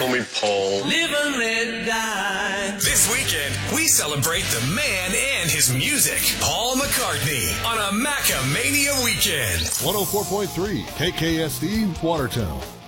call me Paul. Live and let die. This weekend, we celebrate the man and his music. Paul McCartney on a Macamania weekend. 104.3 KKSD Watertown.